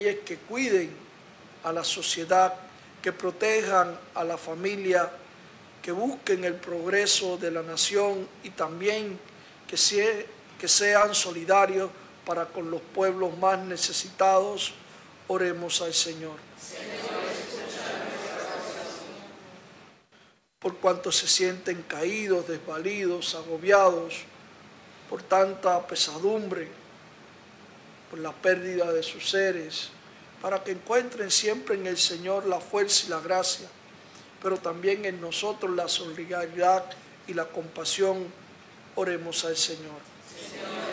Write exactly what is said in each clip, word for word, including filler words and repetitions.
que cuiden a la sociedad, que protejan a la familia, que busquen el progreso de la nación y también que, se, que sean solidarios para con los pueblos más necesitados. Oremos al Señor. Señor, por cuanto se sienten caídos, desvalidos, agobiados por tanta pesadumbre, por la pérdida de sus seres, para que encuentren siempre en el Señor la fuerza y la gracia, pero también en nosotros la solidaridad y la compasión. Oremos al Señor. Señor,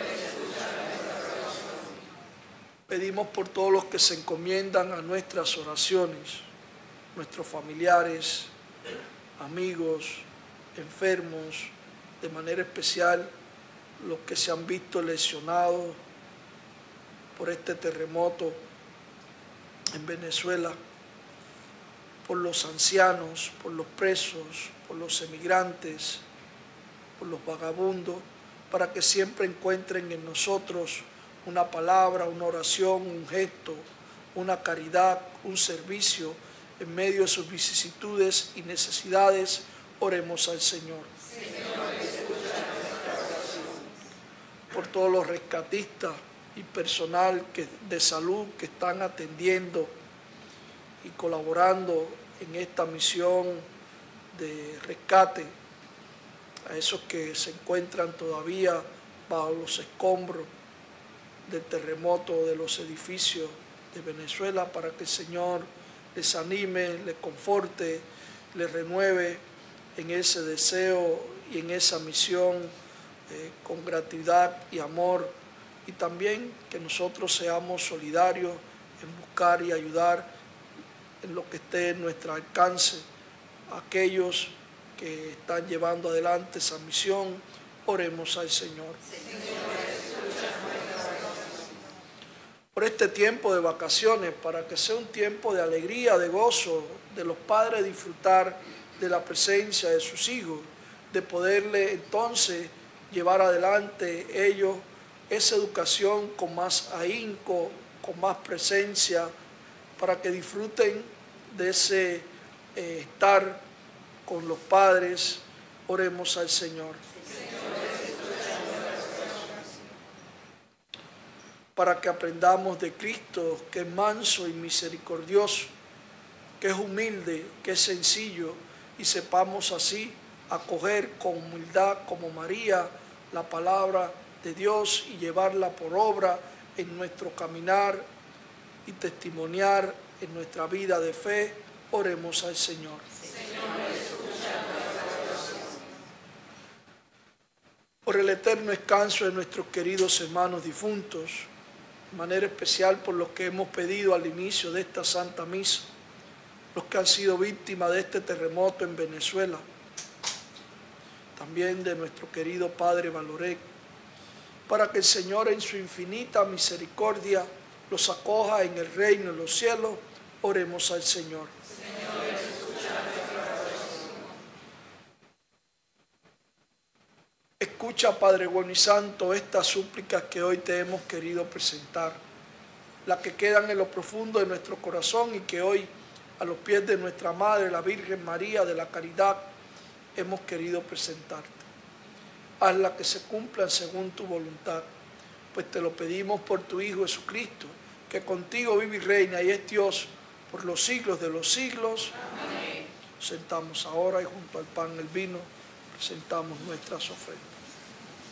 pedimos por todos los que se encomiendan a nuestras oraciones, nuestros familiares, amigos, enfermos, de manera especial los que se han visto lesionados por este terremoto en Venezuela, por los ancianos, por los presos, por los emigrantes, por los vagabundos, para que siempre encuentren en nosotros una palabra, una oración, un gesto, una caridad, un servicio en medio de sus vicisitudes y necesidades. Oremos al Señor. Señor, escucha nuestra oración. Por todos los rescatistas y personal que, de salud que están atendiendo y colaborando en esta misión de rescate, a esos que se encuentran todavía bajo los escombros del terremoto de los edificios de Venezuela, para que el Señor les anime, les conforte, les renueve en ese deseo y en esa misión eh, con gratitud y amor, y también que nosotros seamos solidarios en buscar y ayudar en lo que esté en nuestro alcance a aquellos que están llevando adelante esa misión. Oremos al Señor. Señor, por este tiempo de vacaciones, para que sea un tiempo de alegría, de gozo, de los padres disfrutar de la presencia de sus hijos, de poderle entonces llevar adelante ellos esa educación con más ahínco, con más presencia, para que disfruten de ese eh, estar con los padres. Oremos al Señor. Para que aprendamos de Cristo, que es manso y misericordioso, que es humilde, que es sencillo, y sepamos así acoger con humildad como María la palabra de Dios y llevarla por obra en nuestro caminar y testimoniar en nuestra vida de fe. Oremos al Señor. Señor, escucha nuestra oración. Por el eterno descanso de nuestros queridos hermanos difuntos, de manera especial por los que hemos pedido al inicio de esta Santa Misa, los que han sido víctimas de este terremoto en Venezuela, también de nuestro querido Padre Valorec, para que el Señor en su infinita misericordia los acoja en el reino de los cielos. Oremos al Señor. Señor, escucha nuestra oración. Escucha, Padre bueno y santo, estas súplicas que hoy te hemos querido presentar, las que quedan en lo profundo de nuestro corazón y que hoy a los pies de nuestra Madre, la Virgen María de la Caridad, hemos querido presentarte. Hazla que se cumplan según tu voluntad, pues te lo pedimos por tu Hijo Jesucristo, que contigo vive y reina y es Dios por los siglos de los siglos. Amén. Sentamos ahora y junto al pan y el vino presentamos nuestras ofrendas.